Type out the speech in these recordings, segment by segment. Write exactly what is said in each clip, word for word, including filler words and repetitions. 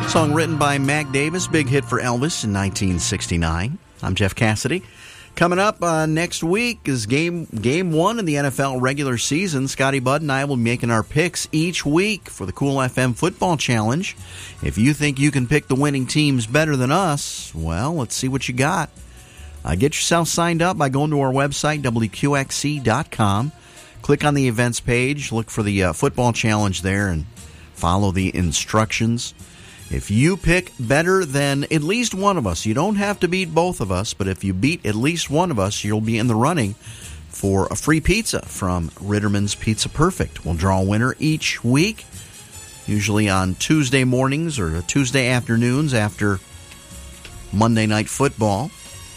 Song written by Mac Davis, big hit for Elvis in nineteen sixty-nine. I'm Jeff Cassidy. Coming up uh, next week is game game one in the N F L regular season. Scotty Budd and I will be making our picks each week for the Cool F M Football Challenge. If you think you can pick the winning teams better than us, well, let's see what you got. Uh, get yourself signed up by going to our website, W Q X C dot com. Click on the events page, look for the uh, football challenge there, and follow the instructions. If you pick better than at least one of us, you don't have to beat both of us, but if you beat at least one of us, you'll be in the running for a free pizza from Ritterman's Pizza Perfect. We'll draw a winner each week, usually on Tuesday mornings or Tuesday afternoons after Monday Night Football.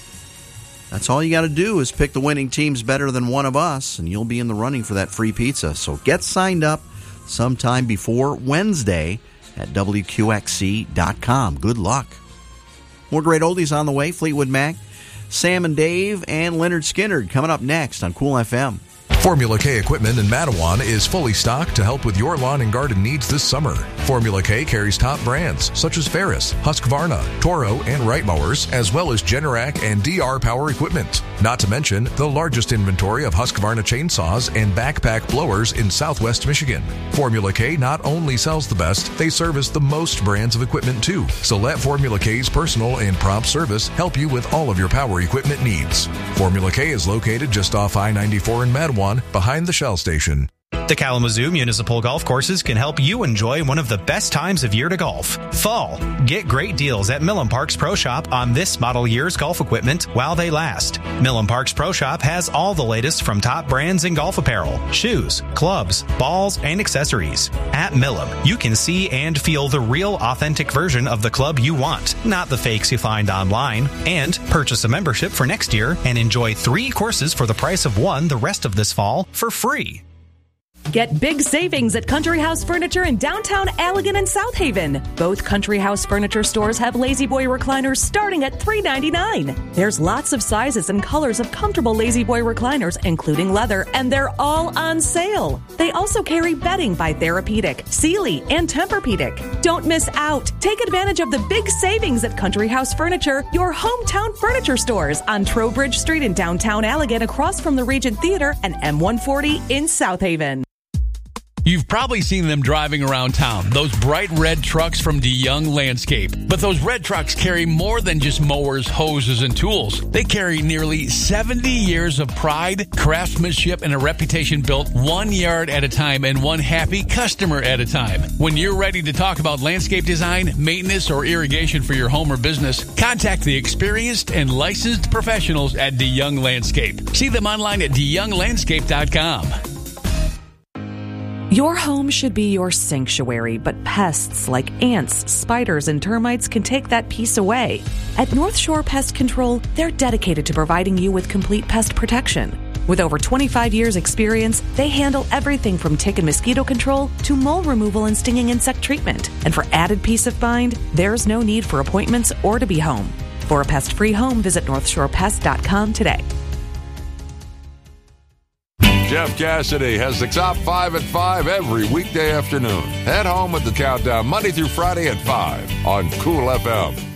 That's all you got to do is pick the winning teams better than one of us, and you'll be in the running for that free pizza. So get signed up sometime before Wednesday at W Q X C dot com. Good luck. More great oldies on the way. Fleetwood Mac, Sam and Dave, and Leonard Skinner coming up next on Cool F M. Formula K equipment in Mattawan is fully stocked to help with your lawn and garden needs this summer. Formula K carries top brands such as Ferris, Husqvarna, Toro, and Wright mowers, as well as Generac and D R power equipment. Not to mention the largest inventory of Husqvarna chainsaws and backpack blowers in Southwest Michigan. Formula K not only sells the best, they service the most brands of equipment too. So let Formula K's personal and prompt service help you with all of your power equipment needs. Formula K is located just off I ninety-four in Mattawan, behind the Shell station. The Kalamazoo Municipal Golf Courses can help you enjoy one of the best times of year to golf. Fall. Get great deals at Millen Parks Pro Shop on this model year's golf equipment while they last. Millen Parks Pro Shop has all the latest from top brands in golf apparel, shoes, clubs, balls, and accessories. At Millen, you can see and feel the real authentic version of the club you want, not the fakes you find online. And purchase a membership for next year and enjoy three courses for the price of one the rest of this fall for free. Get big savings at Country House Furniture in downtown Allegan and South Haven. Both Country House Furniture stores have Lazy Boy recliners starting at three ninety-nine. There's lots of sizes and colors of comfortable Lazy Boy recliners, including leather, and they're all on sale. They also carry bedding by Therapeutic, Sealy, and Tempur-Pedic. Don't miss out. Take advantage of the big savings at Country House Furniture, your hometown furniture stores on Trowbridge Street in downtown Allegan, across from the Regent Theater, and M one forty in South Haven. You've probably seen them driving around town, those bright red trucks from DeYoung Landscape. But those red trucks carry more than just mowers, hoses, and tools. They carry nearly seventy years of pride, craftsmanship, and a reputation built one yard at a time and one happy customer at a time. When you're ready to talk about landscape design, maintenance, or irrigation for your home or business, contact the experienced and licensed professionals at DeYoung Landscape. See them online at D Young Landscape dot com. Your home should be your sanctuary, but pests like ants, spiders, and termites can take that peace away. At North Shore Pest Control, they're dedicated to providing you with complete pest protection. With over twenty-five years experience, they handle everything from tick and mosquito control to mole removal and stinging insect treatment. And for added peace of mind, there's no need for appointments or to be home. For a pest-free home, visit north shore pest dot com today. Jeff Cassidy has the top five at five every weekday afternoon. Head home with the countdown Monday through Friday at five on Cool F M.